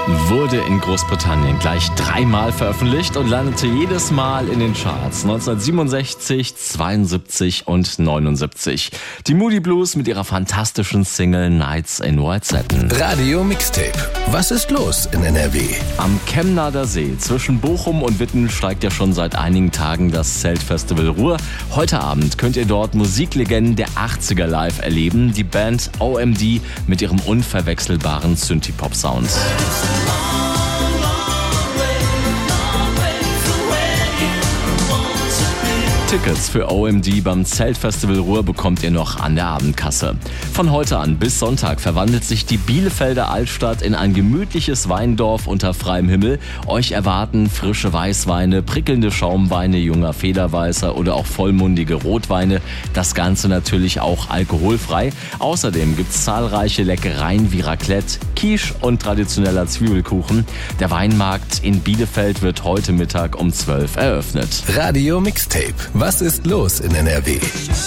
Wurde in Großbritannien gleich 3-mal veröffentlicht und landete jedes Mal in den Charts. 1967, 72 und 79. Die Moody Blues mit ihrer fantastischen Single Nights in White Satin. Radio Mixtape. Was ist los in NRW? Am Chemnader See zwischen Bochum und Witten steigt ja schon seit einigen Tagen das Zeltfestival Ruhr. Heute Abend könnt ihr dort Musiklegenden der 80er live erleben. Die Band OMD mit ihrem unverwechselbaren Synthie-Pop-Sound. Tickets für OMD beim Zeltfestival Ruhr bekommt ihr noch an der Abendkasse. Von heute an bis Sonntag verwandelt sich die Bielefelder Altstadt in ein gemütliches Weindorf unter freiem Himmel. Euch erwarten frische Weißweine, prickelnde Schaumweine, junger Federweißer oder auch vollmundige Rotweine. Das Ganze natürlich auch alkoholfrei. Außerdem gibt's zahlreiche Leckereien wie Raclette, Quiche und traditioneller Zwiebelkuchen. Der Weinmarkt in Bielefeld wird heute Mittag um 12 eröffnet. Radio Mixtape. Was ist los in NRW?